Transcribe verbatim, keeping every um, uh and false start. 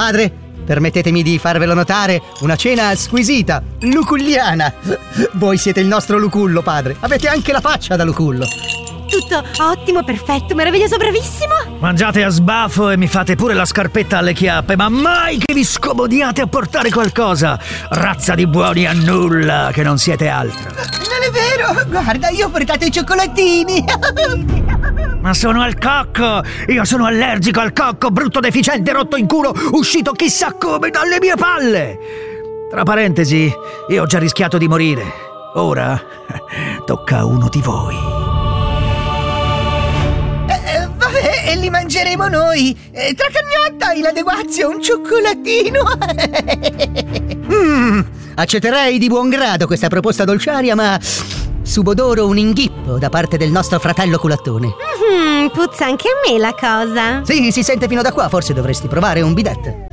Padre, permettetemi di farvelo notare, una cena squisita, luculliana. Voi siete il nostro lucullo, padre. Avete anche la faccia da lucullo. Tutto ottimo, perfetto, meraviglioso, bravissimo. Mangiate a sbafo e mi fate pure la scarpetta alle chiappe, ma mai che vi scomodiate a portare qualcosa. Razza di buoni a nulla, che non siete altro. Non è vero, guarda, io ho portato i cioccolatini. Ma sono al cocco! Io sono allergico al cocco, brutto deficiente rotto in culo, uscito chissà come dalle mie palle! Tra parentesi, io ho già rischiato di morire. Ora tocca a uno di voi. Eh, vabbè, e li mangeremo noi. Eh, tra cagnotta, il adeguazio, un cioccolatino. mm, accetterei di buon grado questa proposta dolciaria, ma subodoro un inghippo da parte del nostro fratello culattone. Mm, puzza anche a me la cosa. Sì, si sente fino da qua, forse dovresti provare un bidet.